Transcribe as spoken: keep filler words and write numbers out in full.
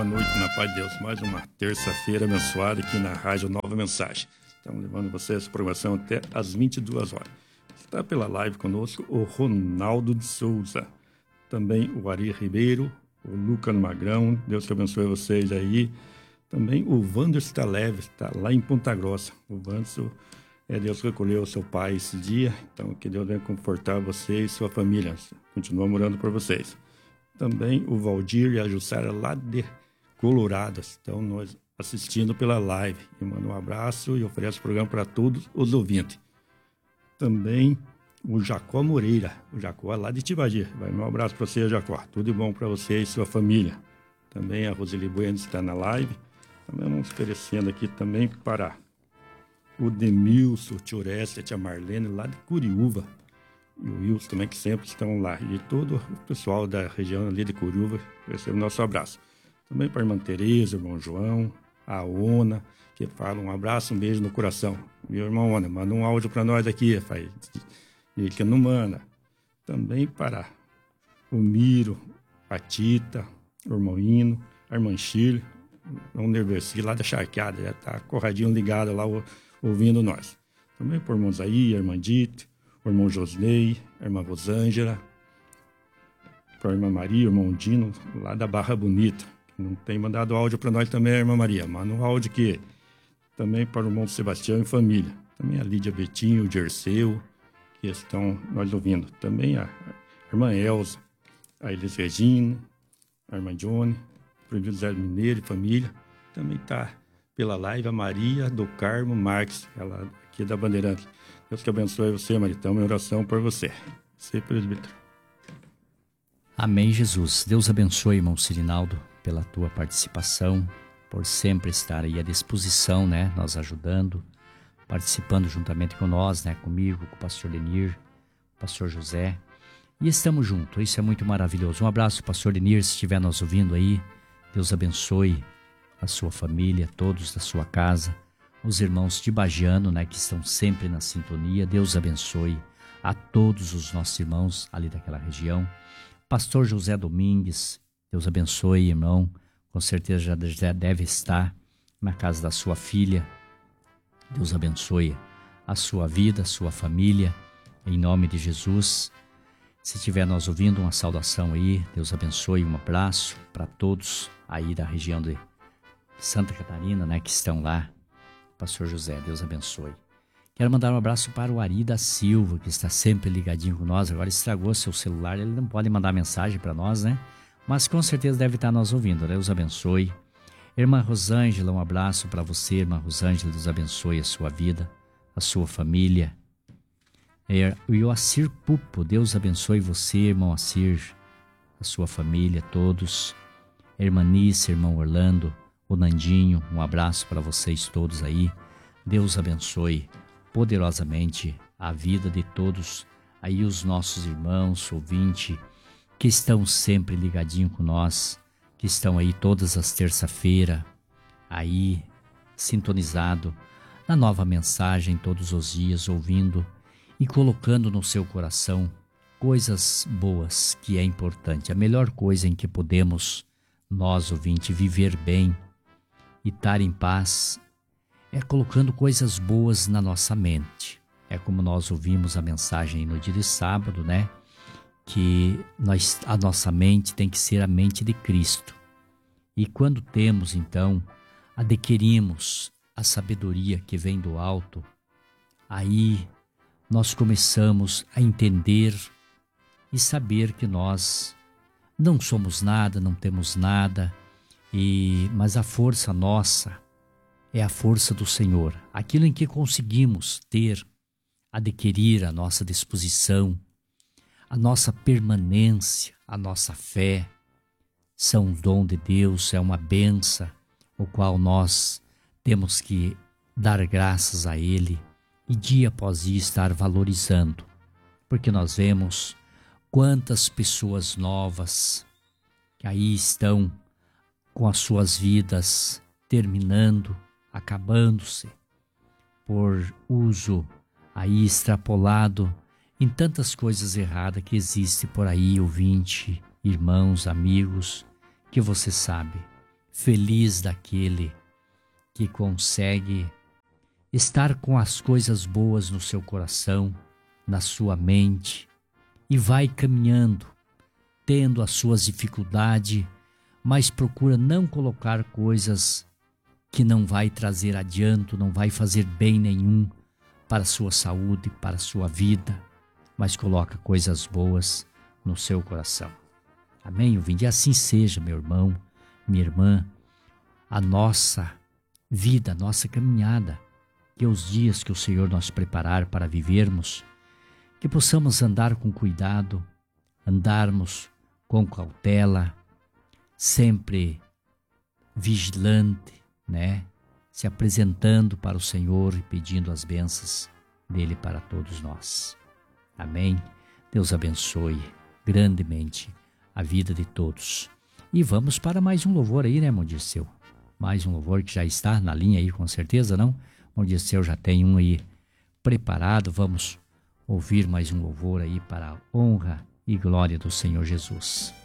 boa noite na paz de Deus. Mais uma terça-feira abençoada aqui na Rádio Nova Mensagem. Estamos levando vocês essa programação até às vinte e duas horas. Está pela live conosco o Ronaldo de Souza, também o Ari Ribeiro, o Lucas Magrão, Deus que abençoe vocês aí. Também o Wanderson está leve, está lá em Ponta Grossa. O Wanderson, é Deus que recolheu o seu pai esse dia, então que Deus venha confortar você e sua família. Continua morando por vocês. Também o Valdir e a Jussara lá de Colorado estão nós assistindo pela live. E mando um abraço e ofereço o programa para todos os ouvintes. Também o Jacó Moreira, o Jacó lá de Tibagi. Vai um abraço para você, Jacó. Tudo de bom para você e sua família. Também a Roseli Bueno está na live. Também vamos oferecendo aqui também para o Demilson, o Tio Oreste, a Tia Marlene lá de Curiúva. E o Wilson também, que sempre estão lá. E todo o pessoal da região ali de Curiúva, recebe o nosso abraço. Também para a irmã Tereza, o irmão João, a Ona, que fala um abraço, um beijo no coração. Meu irmão Ona, manda um áudio para nós aqui, faz. E que não manda. Também para o Miro, a Tita, o irmão Hino, a irmã Chile, o Nerversi lá da Charqueada, já está corradinho ligado lá ouvindo nós. Também para o irmão Zaí, a irmã Dito, o irmão Josnei, a irmã Rosângela, para a irmã Maria, o irmão Dino, lá da Barra Bonita. Não tem mandado áudio para nós também, a irmã Maria. Manda um áudio aqui. Também para o irmão Sebastião e família. Também a Lídia Betinho, o Dirceu, que estão nós ouvindo. Também a irmã Elza, a Elis Regina, a irmã Johnny, o irmão José Mineiro e família. Também está pela live a Maria do Carmo Marques, ela aqui da Bandeirante. Deus que abençoe você, Maritão, minha oração por você. Você, presbítero. Amém, Jesus. Deus abençoe, irmão Cirinaldo, pela tua participação, por sempre estar aí à disposição, né? Nós ajudando, participando juntamente com nós, né? Comigo, com o pastor Lenir, o pastor José. E estamos juntos, isso é muito maravilhoso. Um abraço, pastor Lenir, se estiver nos ouvindo aí. Deus abençoe a sua família, todos da sua casa. Os irmãos tibagianos, né, que estão sempre na sintonia, Deus abençoe a todos os nossos irmãos ali daquela região. Pastor José Domingues, Deus abençoe, irmão, com certeza já deve estar na casa da sua filha. Deus abençoe a sua vida, a sua família, em nome de Jesus. Se estiver nos ouvindo, uma saudação aí, Deus abençoe, um abraço para todos aí da região de Santa Catarina, né, que estão lá. Pastor José, Deus abençoe. Quero mandar um abraço para o Ari da Silva, que está sempre ligadinho com nós. Agora estragou seu celular, ele não pode mandar mensagem para nós, né? Mas com certeza deve estar nos ouvindo. Deus abençoe. Irmã Rosângela, um abraço para você, irmã Rosângela. Deus abençoe a sua vida, a sua família. O Joacir Pupo, Deus abençoe você, irmão Acir, a sua família, todos. Irmã Nícia, irmão Orlando, o Nandinho, um abraço para vocês todos aí. Deus abençoe poderosamente a vida de todos aí, os nossos irmãos, ouvintes, que estão sempre ligadinhos com nós, que estão aí todas as terça-feiras, aí sintonizado na Nova Mensagem todos os dias, ouvindo e colocando no seu coração coisas boas, que é importante. A melhor coisa em que podemos, nós ouvintes, viver bem e estar em paz é colocando coisas boas na nossa mente. É como nós ouvimos a mensagem no dia de sábado, né? Que nós, a nossa mente tem que ser a mente de Cristo. E quando temos, então, adquirimos a sabedoria que vem do alto, aí nós começamos a entender e saber que nós não somos nada, não temos nada, e, mas a força nossa é a força do Senhor. Aquilo em que conseguimos ter, adquirir a nossa disposição, a nossa permanência, a nossa fé, são um dom de Deus, é uma bênção, o qual nós temos que dar graças a Ele e dia após dia estar valorizando, porque nós vemos quantas pessoas novas que aí estão com as suas vidas terminando, acabando-se, por uso aí extrapolado em tantas coisas erradas que existe por aí, ouvinte, irmãos, amigos, que você sabe. Feliz daquele que consegue estar com as coisas boas no seu coração, na sua mente, e vai caminhando, tendo as suas dificuldades, mas procura não colocar coisas que não vai trazer adianto, não vai fazer bem nenhum para a sua saúde, para a sua vida, mas coloca coisas boas no seu coração. Amém, ouvinte? E assim seja, meu irmão, minha irmã, a nossa vida, a nossa caminhada, que os dias que o Senhor nos preparar para vivermos, que possamos andar com cuidado, andarmos com cautela, sempre vigilante, né? Se apresentando para o Senhor e pedindo as bênçãos dele para todos nós. Amém? Deus abençoe grandemente a vida de todos. E vamos para mais um louvor aí, né, irmão Dirceu? Mais um louvor que já está na linha aí, com certeza, não? Irmão Dirceu já tem um aí preparado. Vamos ouvir mais um louvor aí para a honra e glória do Senhor Jesus.